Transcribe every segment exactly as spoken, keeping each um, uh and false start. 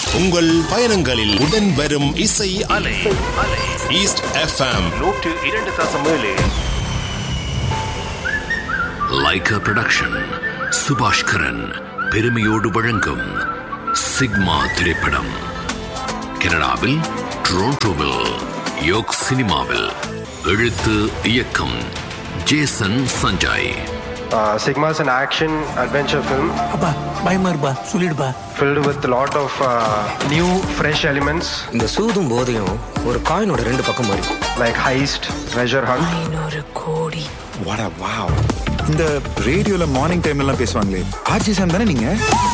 உங்கள் பயணங்களில் உடன் வரும் இசை அலை. ஈஸ்ட் எஃப்எம் நூற்று இரண்டு தசம் ஏழு. லைகா ப்ரொடக்ஷன் சுபாஷ்கரன் பெருமையோடு வழங்கும் சிக்மா திரைப்படம் கனடாவில் டொரண்டோவில் யோக் சினிமாவில். எழுத்து இயக்கம் Jason Sanjay. Uh, Sigma is an action adventure film. அப்பா பயமா இருப்பா சொல்லிடுப்பா. Filled with a lot of uh, new fresh elements. இந்த சூதும் போதையும் ஒரு காயினோட ரெண்டு பக்கம் மாதிரி. Like heist, treasure hunt. ஐநூறு கோடி. What a wow. இந்த ரேடியோல மார்னிங் டைம்ல எல்லாம் பேசுவாங்களே ஆர்ஜி சாம் தானே நீங்க?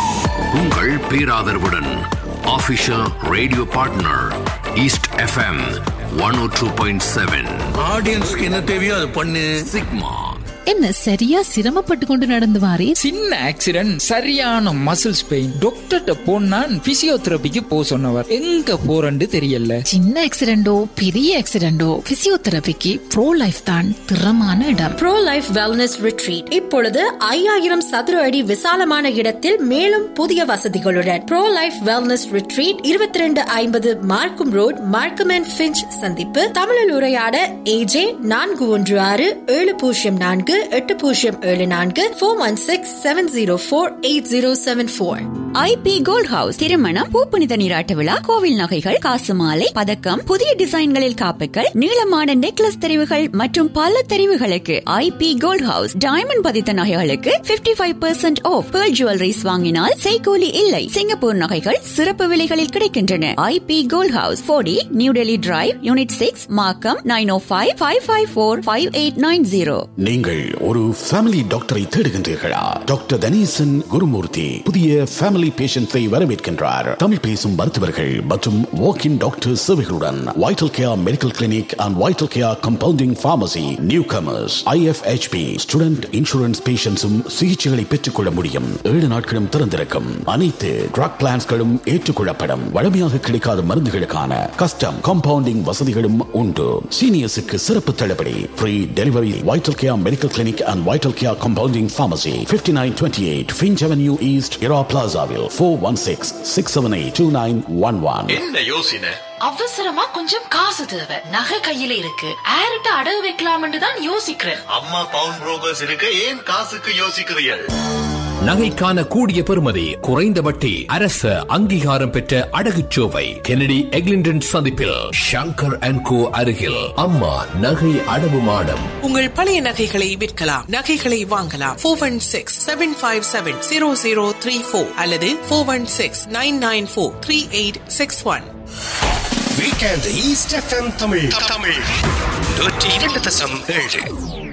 உங்கள் பேராதரவுடன் official radio partner east FM one ஓ டூ பாயிண்ட் செவன். ஆடியன்ஸ்க்கு என்ன தேவையோ அது பண்ணு. சிக்மா. என்ன சரியா சிரமப்பட்டு கொண்டு நடந்து வாரே? சின்ன ஆக்சிடென்ட், சரியான மசில்ஸ் பெயின். டாக்டர்கிட்ட போனா பிசியோதெரபிக்கு போ சொன்னவர். எங்க போறன்னு தெரியல. சின்ன ஆக்சிடென்டோ பெரிய ஆக்சிடென்டோ பிசியோதெரபிக்கு ப்ரோ லைஃப் தான் திறமான இடம். ப்ரோ லைஃப் வெல்னஸ் ரிட்ரீட் இப்பொழுது ஐயாயிரம் சதுர அடி விசாலமான இடத்தில் மேலும் புதிய வசதிகளுடன். ப்ரோ லைஃப் வெல்னஸ் ரிட்ரீட் இருபத்தி ரெண்டு ஐம்பது மார்க்கம் ரோட், மார்க்கம் அண்ட் ஃபிஞ்ச் சந்திப்பு. தமிழில் உரையாட ஏஜே நான்கு ஒன்று ஆறு ஏழு பூஜ்ஜியம் நான்கு எட்டு பூஜ்ஜியம் ஏழு நான்கு four one six seven zero four eight zero seven four. IP gold house திருமணம், பூப்புனித நீராட்ட விழா, கோவில் நகைகள், காசு மாலை, பதக்கம், புதிய டிசைன்களில் காப்புகள், நீளமான நெக்லஸ் தெரிவுகள் மற்றும் பல தெரிவுகளுக்கு ஐபி கோல்ட் ஹவுஸ். டைமண்ட் பதித்த நகைகளுக்கு fifty five percent of. Pearl jewelleries வாங்கினால் செய்கூலி இல்லை. சிங்கப்பூர் நகைகள் சிறப்பு விலைகளில் கிடைக்கின்றன. ஐபி கோல்ட் ஹவுஸ் போடி new Delhi drive, unit six, மார்க்கம். நைன் ஓ five five five four five eight nine zero. நீங்கள் ஒரு ஃபேமிலி டாக்டரை தேடுகின்றீர்களா? டாக்டர் தனீசன் குருமூர்த்தி புதிய ஃபேமிலி பேஷண்ட்ஸை வரவேற்கின்றார். தமிழ் பேசும் மருத்துவர்கள் மற்றும் வாக்-இன் doctor சேவைகளுடன் vital care medical clinic and vital care compounding pharmacy. New commerce, IFHP student insurance பேஷண்ட்ஸும் சிகிச்சைகளை பெற்றுக் கொள்ள முடியும். ஏழு நாட்களும் திறந்திருக்கும். அனைத்து ட்ரக் பிளான்ஸ்களும் ஏற்றுக்கொள்ளப்படும். வழமையாக கிடைக்காத மருந்துகளுக்கான கஸ்டம் கம்பவுண்டிங் வசதிகளும் உண்டு. சீனியர்ஸுக்கு சிறப்பு தள்ளுபடி. Free delivery. Vital care medical clinic and vital care compounding pharmacy, fifty nine twenty eight Finch Avenue East, Era Plazaவில். Four one six six seven eight two nine one one. என்ன யோசனை? அவசரமா கொஞ்சம் காசு தேவை. நகை கையில இருக்கு. ஆர்ட்ட அடகு வைக்கலாம்னு தான் யோசிக்கிறேன். அம்மா பவுன் புரோக்கர்ஸ் இருக்கு. ஏன் காசுக்கு யோசிக்கிறீர்கள்? நகைக்கான கூடிய பெறுமதி, குறைந்த வட்டி, அரசு அங்கீகாரம் பெற்ற அடகுச்சோவை கெனடி எக்லிண்டன் சந்திப்பில் ஷங்கர் அண்ட் கோ அருகில் அம்மா நகை அடவு மாடம். உங்கள் பழைய நகைகளை விற்கலாம், நகைகளை வாங்கலாம். Four one six seven five seven zero zero three four அல்லது four one six nine nine four three eight six one. Weekend east FM Tamil Tamil நூற்றி இரண்டு தசம் ஏழு.